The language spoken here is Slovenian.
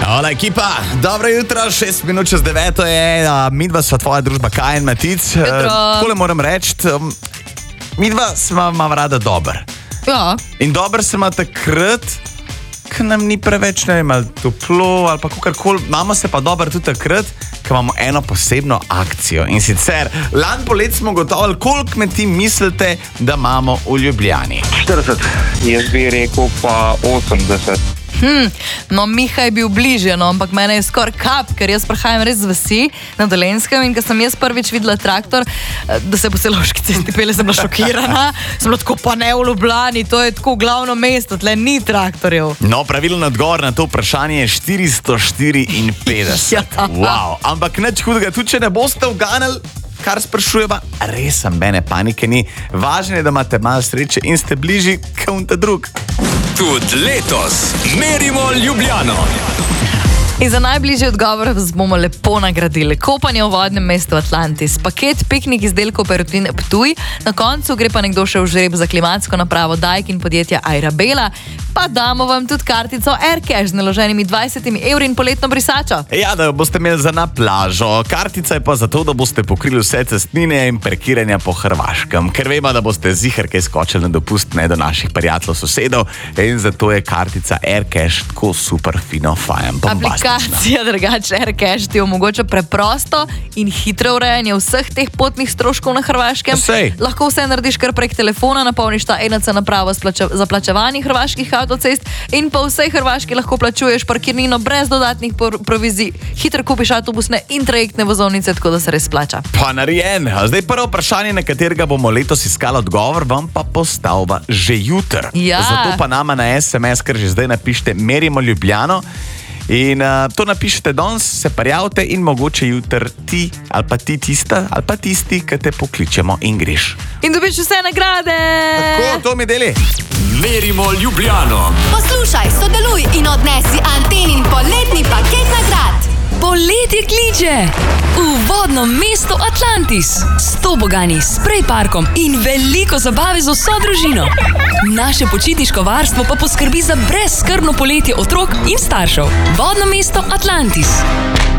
Hvala ekipa, dobro jutro, 6 minut čez 9 je, midva sva tvoja družba Kaj in Matic. Takole moram reči, midva sva ima rada dober. Ja. In dober se ima takrat, ko nam ni preveč, ne vem, ali toplo ali pa kakorkoli. Imamo se pa dober tudi takrat, ko imamo eno posebno akcijo. In sicer, lani polet smo gotovili, koliko kmetij mislite, da imamo v Ljubljani? 40. Jaz bi rekel pa 80. No, Miha je bil bližje, no, ampak mene je skoraj kap, ker jaz prihajam res z vasi na Dolenjskem in ko sem jaz prvič videla traktor, da se po Celovški cesti pelje, sem bila šokirana. Sem bila tako, pa ne v Ljubljani, to je tako glavno mesto, tle ni traktorjev. No, pravilen odgovor na to vprašanje je 454. Ja. Wow. Ampak nič hudega, tudi če ne boste uganili, kar sprašujeva, res ambene panike ni. Važno je, da imate malo sreče in ste bližji kot drug. Tudi letos merimo Ljubljano. In za najbližji odgovor vas bomo lepo nagradili. Kopanje v vodnem mestu Atlantis, paket piknik izdelkov Perutnine Ptuj, na koncu gre pa nekdo še v žreb za klimatsko napravo Daikin podjetja Airabela, pa damo vam tudi kartico Aircash z naloženimi 20 evri in poletno brisačo. Ja, da jo boste imeli za na plažo. Kartica je pa zato, da boste pokrili vse cestnine in parkiranja po Hrvaškem. Ker vemo, da boste ziher kaj skočili na dopust ne do naših prijateljev, sosedov, in zato je kartica Aircash tako super fino, fajn, bombastična. Aplikacija drugače Aircash ti omogoča preprosto in hitro urejanje vseh teh potnih stroškov na Hrvaškem. Lahko vse narediš kar prek telefona, napolniš ta ENC napravo za plačevanje hrvaških avtocest in po vsej Hrvaški lahko plačuješ parkirnino brez dodatnih provizij. Hitro kupiš avtobusne in trajektne vozovnice, tako da se res splača. Pa narejen. Zdaj prvo vprašanje, na katerega bomo letos iskali odgovor, vam pa postavlja že jutr. Ja. Zato pa nama na SMS, ker že zdaj napišite merimo Ljubljano. In to napišete danes, se prijavite in mogoče jutr ti ali pa ti tista ali pa tisti, ki te pokličemo in greš. In dobiš vse nagrade! Tako, to mi deli. Merimo Ljubljano. Poslušaj, sodeluj in odnesi Antenin poletni paket nagrad. Poletje kliče v vodno mesto Atlantis s tobogani, sprej parkom in veliko zabave z vso družino. Naše počitniško varstvo pa poskrbi za brezskrbno poletje otrok in staršev. Vodno mesto Atlantis.